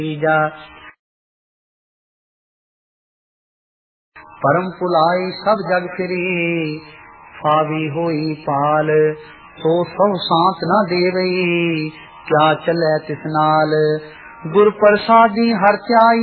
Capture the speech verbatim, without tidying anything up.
जा परम पुलाई सब जग फिरी, फावी होई पाल सो सब सांत न देवई, क्या चले तिस नाल गुर प्रसादी हर त्याई।